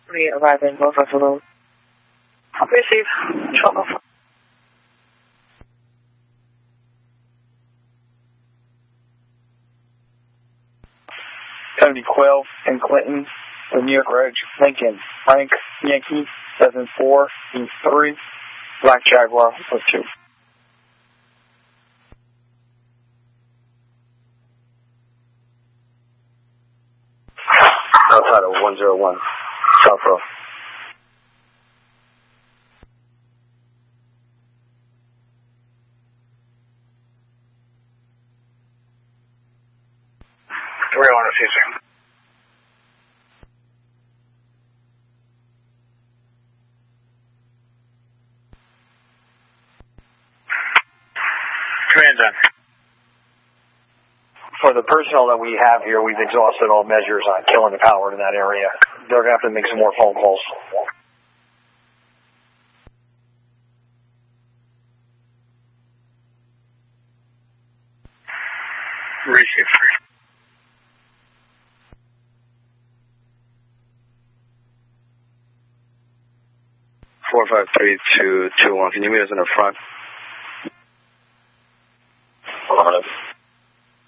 We arrive in North Buffalo. Receive. 1204. Cody Quail and Clinton, the New York Road, Lincoln, Frank, Yankee, 74E3, Black Jaguar with 2. Outside of 101, South Row. Refusing. Command done. For the personnel that we have here, we've exhausted all measures on killing the power in that area. They're going to have to make some more phone calls. Receive. 453-221. Can you meet us in the front?